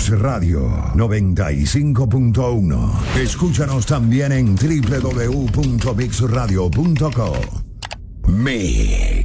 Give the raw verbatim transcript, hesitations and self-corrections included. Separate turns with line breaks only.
Mix Radio noventa y cinco punto uno. Escúchanos también en doble u doble u doble u punto mix radio punto com. Mix.